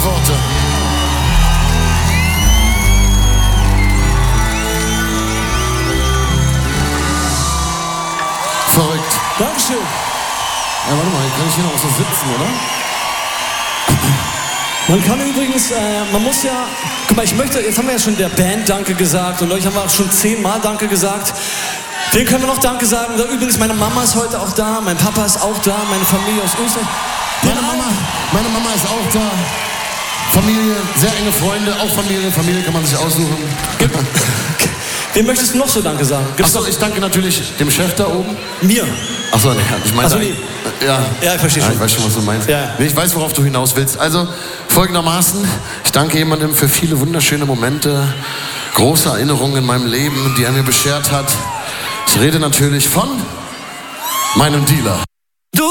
Worte. Verrückt. Dankeschön. Ja, warte mal, kann ich hier noch so sitzen, oder? Man kann übrigens, man muss ja, guck mal, jetzt haben wir ja schon der Band Danke gesagt und euch haben wir auch schon 10-mal Danke gesagt. Wen können wir noch Danke sagen? Übrigens, meine Mama ist heute auch da, mein Papa ist auch da, meine Familie aus Österreich. Meine Mama ist auch da. Familie, sehr enge Freunde, auch Familie kann man sich aussuchen. Wem möchtest du noch so Danke sagen? Achso, ich danke natürlich dem Chef da oben. Mir. Achso, nee, ich meine... Achso, nee. Ja, ich verstehe schon. Ich weiß schon, was du meinst. Ja. Nee, ich weiß, worauf du hinaus willst. Also, folgendermaßen, ich danke jemandem für viele wunderschöne Momente, große Erinnerungen in meinem Leben, die er mir beschert hat. Ich rede natürlich von meinem Dealer.